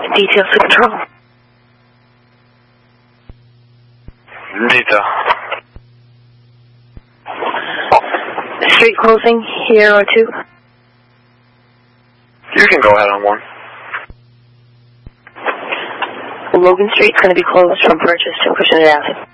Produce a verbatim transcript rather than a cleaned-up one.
Details to control. Detail. Street closing here or two? You can go ahead on one. Logan Street's going to be closed from Purchase to Cushing Avenue.